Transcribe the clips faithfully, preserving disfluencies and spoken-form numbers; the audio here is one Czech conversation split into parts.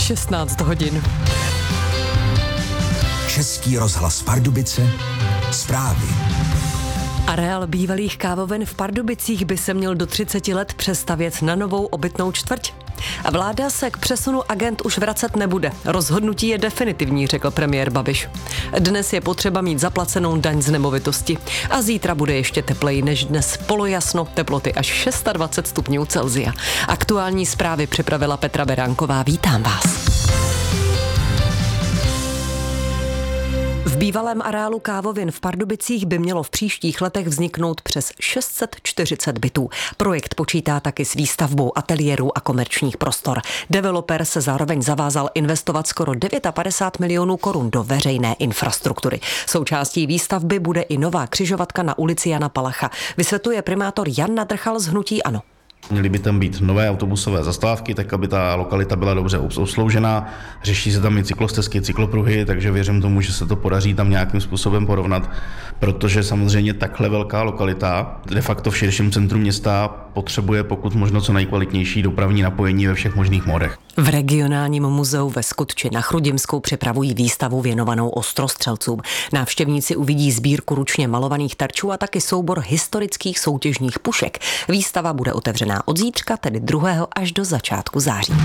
šestnáct hodin. Český rozhlas Pardubice, zprávy. Areál bývalých kávoven v Pardubicích by se měl do třiceti let přestavět na novou obytnou čtvrť. A vláda se k přesunu agent už vracet nebude. Rozhodnutí je definitivní, řekl premiér Babiš. Dnes je potřeba mít zaplacenou daň z nemovitosti. A zítra bude ještě tepleji než dnes. Polojasno, teploty až dvacet šest stupňů Celsia. Aktuální zprávy připravila Petra Beránková. Vítám vás. V bývalém areálu kávovin v Pardubicích by mělo v příštích letech vzniknout přes šest set čtyřicet bytů. Projekt počítá taky s výstavbou ateliérů a komerčních prostor. Developer se zároveň zavázal investovat skoro padesát devět milionů korun do veřejné infrastruktury. Součástí výstavby bude i nová křižovatka na ulici Jana Palacha, vysvětluje primátor Jan Nadrchal z hnutí ANO. Měly by tam být nové autobusové zastávky, tak aby ta lokalita byla dobře obsloužená. Řeší se tam i cyklostezky, cyklopruhy, takže věřím tomu, že se to podaří tam nějakým způsobem porovnat, protože samozřejmě takhle velká lokalita de facto v širším centru města potřebuje pokud možno co nejkvalitnější dopravní napojení ve všech možných modech. V regionálním muzeu ve Skutči na Chrudimskou připravují výstavu věnovanou ostrostřelcům. Návštěvníci uvidí sbírku ručně malovaných terčů a taky soubor historických soutěžních pušek. Výstava bude otevřená od zítřka, tedy druhého až do začátku září.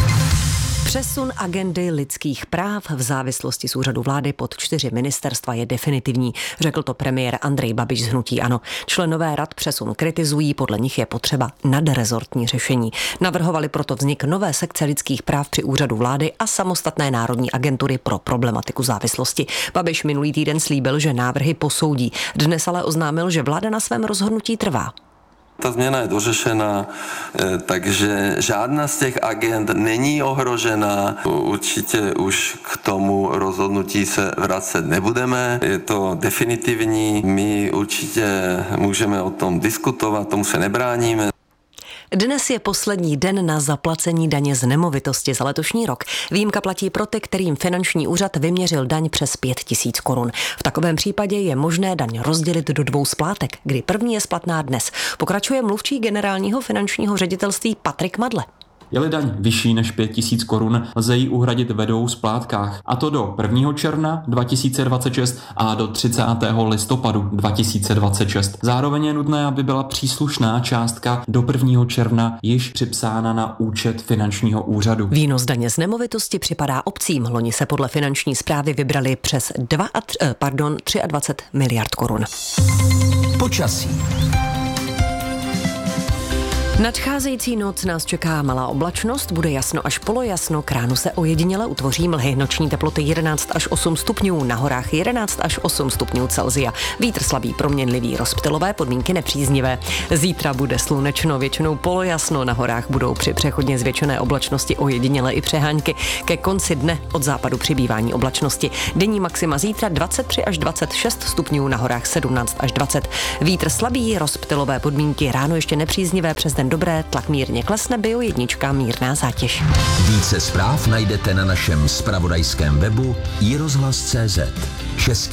Přesun agendy lidských práv v závislosti z úřadu vlády pod čtyři ministerstva je definitivní, řekl to premiér Andrej Babiš z hnutí ANO. Členové rad přesun kritizují, podle nich je potřeba nadrezortní řešení. Navrhovali proto vznik nové sekce lidských práv při úřadu vlády a samostatné národní agentury pro problematiku závislosti. Babiš minulý týden slíbil, že návrhy posoudí. Dnes ale oznámil, že vláda na svém rozhodnutí trvá. Ta změna je dořešena, takže žádná z těch agent není ohrožena. Určitě už k tomu rozhodnutí se vracet nebudeme. Je to definitivní. My určitě můžeme o tom diskutovat, tomu se nebráníme. Dnes je poslední den na zaplacení daně z nemovitosti za letošní rok. Výjimka platí pro ty, kterým finanční úřad vyměřil daň přes pět tisíc korun. V takovém případě je možné daň rozdělit do dvou splátek, kdy první je splatná dnes. Pokračuje mluvčí generálního finančního ředitelství Patrik Madle. Je-li daň vyšší než pět tisíc korun, lze ji uhradit ve dvou splátkách, a to do prvního června dva tisíce dvacet šest a do třicátého listopadu dva tisíce dvacet šest. Zároveň je nutné, aby byla příslušná částka do prvního června již připsána na účet finančního úřadu. Výnos daně z nemovitosti připadá obcím. Loni se podle finanční správy vybrali přes dva, pardon, dvacet tři miliard korun. Počasí. Nadcházející noc nás čeká malá oblačnost, bude jasno až polojasno, k ránu se ojediněle utvoří mlhy, noční teploty jedenáct až osm stupňů, na horách jedenáct až osm stupňů Celsia. Vítr slabý, proměnlivý, rozptylové, podmínky nepříznivé. Zítra bude slunečno, většinou polojasno, na horách budou při přechodně zvětšené oblačnosti ojediněle i přehánky. Ke konci dne od západu přibývání oblačnosti. Denní maxima zítra dvacet tři až dvacet šest stupňů, na horách sedmnáct až dvacet. Vítr slabý, rozptylové podmínky, ráno ještě nepříznivé, přes den dobré, tlak mírně klesne, bio jednička, mírná zátěž. Více zpráv najdete na našem zpravodajském webu i rozhlas tečka cé zet. Český